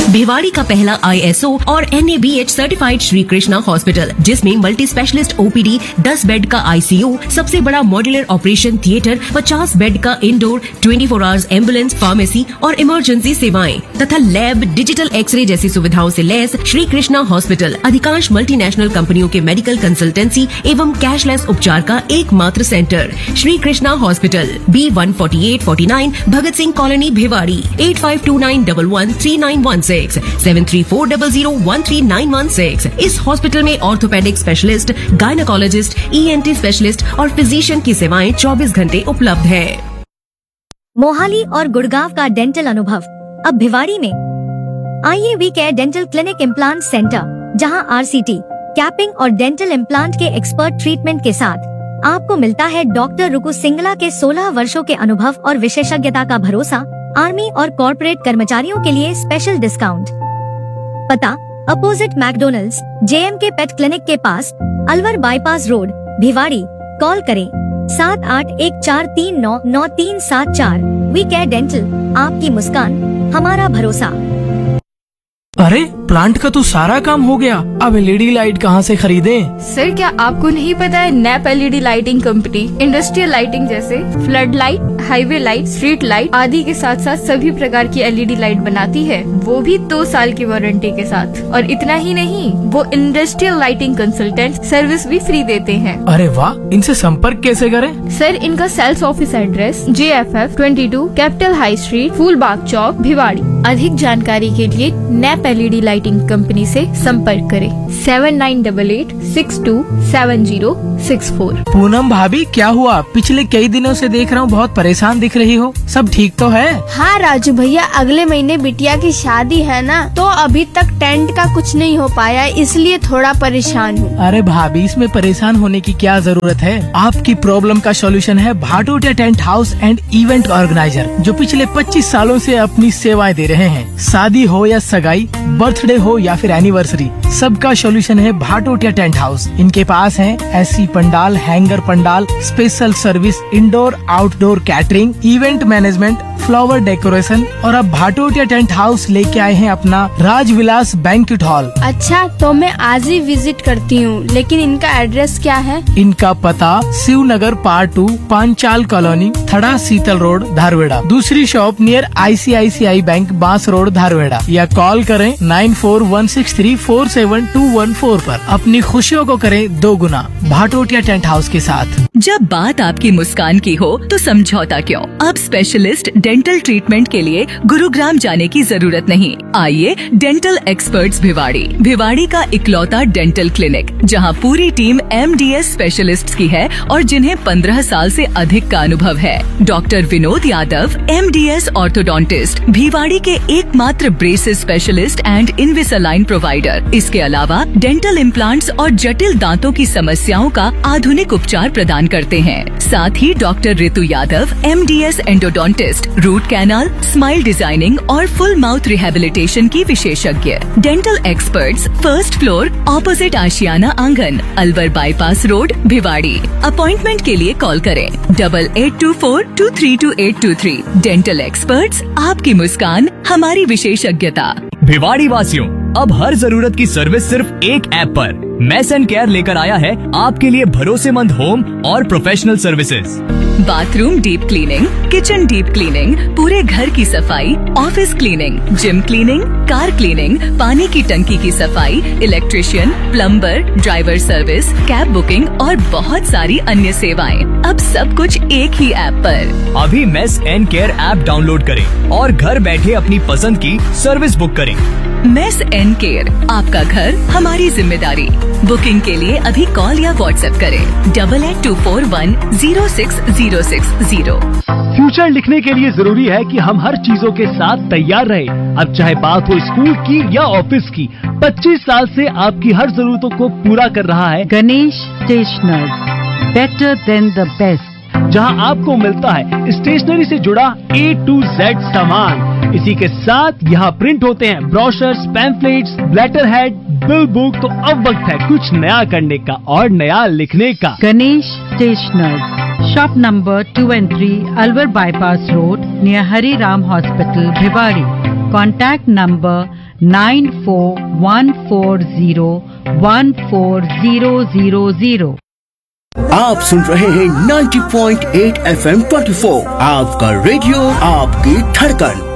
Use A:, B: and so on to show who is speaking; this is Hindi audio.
A: भिवाड़ी का पहला ISO और NABH certified Shri Krishna hospital, जिसमें मल्टी स्पेशलिस्ट OPD, 10 बेड का ICU, सबसे बड़ा मॉड्यूलर ऑपरेशन थिएटर, 50 बेड का इंडोर, 24 आवर्स एम्बुलेंस, फार्मेसी और इमरजेंसी सेवाएं तथा लैब, डिजिटल एक्सरे जैसी सुविधाओं से लैस श्री कृष्णा हॉस्पिटल अधिकांश मल्टीनेशनल कंपनियों के मेडिकल कंसल्टेंसी एवं कैशलेस उपचार का एकमात्र centre. Shri Krishna hospital, B14849 Bhagat Singh colony, Bhiwadi. 8529113916 7340013916। इस हॉस्पिटल में orthopaedic specialist, gynaecologist, ENT specialist और फिजिशियन की सेवाएं 24 घंटे उपलब्ध है।
B: मोहाली और गुड़गांव का डेंटल अनुभव अब भिवाड़ी में। आइए we care dental clinic implant centre, जहां RCT, कैपिंग और डेंटल इम्प्लांट के एक्सपर्ट ट्रीटमेंट के साथ आपको मिलता है डॉक्टर रुकु सिंगला के 16 वर्षों के अनुभव और विशेषज्ञता का भरोसा। आर्मी और कॉर्पोरेट कर्मचारियों के लिए स्पेशल डिस्काउंट। पता opposite McDonald's, JMK pet clinic के पास, Alwar bypass road, Bhiwadi. Call करें 7814399374। वी केयर डेंटल, आपकी मुस्कान हमारा भरोसा।
C: अरे प्लांट का तो सारा काम हो गया, अब LED लाइट कहाँ से खरीदें?
D: सर, क्या आपको नहीं पता है nap LED lighting company industrial lighting जैसे flood light, highway light, street light आदि के साथ साथ सभी प्रकार की LED लाइट बनाती है, वो भी 2 साल की वारंटी के साथ। और इतना ही नहीं, वो इंडस्ट्रियल लाइटिंग कंसल्टेंट सर्विस भी फ्री देते हैं।
C: अरे वाह, इनसे संपर्क कैसे करें?
D: सर, इनका sales office address JFF 22 capital high street, Phoolbagh चौक, भिवाड़ी। अधिक जानकारी के लिए नैप LED लाइटिंग कंपनी से संपर्क करें 7988627064।
C: पूनम भाभी, क्या हुआ? पिछले कई दिनों से देख रहा हूँ बहुत परेशान दिख रही हो, सब ठीक तो है?
E: हाँ राजू भैया, अगले महीने बिटिया की शादी है ना, तो अभी तक टेंट का कुछ नहीं हो पाया, इसलिए थोड़ा परेशान हूँ।
C: अरे भाभी, इसमें परेशान होने की क्या जरूरत है? आपकी प्रॉब्लम का सॉल्यूशन है Bhatotia tent house and event organiser, जो पिछले 25 सालों से अपनी सेवाएं दे रहे हैं। शादी हो या सगाई, बर्थडे हो या फिर एनिवर्सरी, सबका सॉल्यूशन है भाटोटिया टेंट हाउस। इनके पास है AC pandal, hanger pandal, special service, indoor outdoor catering, event management, flower decoration, और अब भाटोटिया टेंट हाउस लेके आए हैं अपना राजविलास बैंक्वेट हॉल।
E: अच्छा, तो मैं आज ही विजिट करती हूँ, लेकिन इनका एड्रेस क्या है?
C: इनका पता शिवनगर पार्ट 2, पांचाल कॉलोनी, थड़ा शीतल रोड, धारवेड़ा। दूसरी शॉप नियर ICICI बैंक, बांस रोड, धारवेड़ा। या कॉल करें 9416347214 पर। अपनी खुशियों को करें 2 गुना भाटोटिया टेंट हाउस के साथ।
A: जब बात आपकी मुस्कान की हो तो समझौता क्यों? अब स्पेशलिस्ट डेंटल ट्रीटमेंट के लिए गुरुग्राम जाने की जरूरत नहीं। आइए डेंटल एक्सपर्ट्स भिवाड़ी का इकलौता डेंटल क्लिनिक, जहां पूरी टीम MDS स्पेशलिस्ट्स की है और जिन्हें 15 साल से अधिक का अनुभव है। Doctor Vinod Yadav, MDS orthodontist, Bhiwadi के एकमात्र ब्रेसेस स्पेशलिस्ट एंड इनविसालाइन प्रोवाइडर। इसके अलावा डेंटल इम्प्लांट्स और जटिल दांतों की समस्याओं का आधुनिक उपचार प्रदान करते हैं। साथ ही डॉक्टर ऋतु Yadav, MDS endodontist, root canal, smile designing और फुल माउथ रिहेबिलिटेशन की विशेषज्ञ। Dental experts, first floor, opposite आशियाना आंगन, Alwar bypass road, Bhiwadi. Appointment के लिए कॉल करें 8824232823। डेंटल एक्सपर्ट्स, आपकी मुस्कान हमारी विशेषज्ञता।
F: भिवाड़ी वासियों, अब हर जरूरत की सर्विस सिर्फ एक ऐप पर। मेस एंड केयर लेकर आया है आपके लिए भरोसेमंद होम और professional services.
A: Bathroom deep cleaning, kitchen deep cleaning, पूरे घर की सफाई, office cleaning, gym cleaning, car cleaning, पानी की टंकी की सफाई, electrician, plumber, driver service, cab booking और बहुत सारी अन्य सेवाएं। अब सब कुछ एक ही ऐप पर।
F: अभी mess and care app download करें और घर बैठे अपनी पसंद की सर्विस बुक करें।
A: मेस एंड केयर, आपका घर हमारी जिम्मेदारी। बुकिंग के लिए अभी कॉल या व्हाट्सएप करें 8824106060।
G: फ्यूचर लिखने के लिए जरूरी है कि हम हर चीजों के साथ तैयार रहें। अब चाहे बात हो स्कूल की या ऑफिस की, 25 साल से आपकी हर जरूरतों को पूरा कर रहा है
H: Ganesh stationers, better than the best,
G: जहां आपको मिलता है स्टेशनरी से जुड़ा A to Z सामान। इसी के साथ यहाँ प्रिंट होते हैं brochures, pamphlets, letter head, bill book. तो अब वक्त है कुछ नया करने का और नया लिखने का।
H: Ganesh stationers, shop number 2 and 3, Alwar bypass road, near Hari Ram hospital, Bhiwadi. Contact number 9414014000.
I: आप सुन रहे हैं 90.8 FM 24, आपका रेडियो, आपकी धड़कन।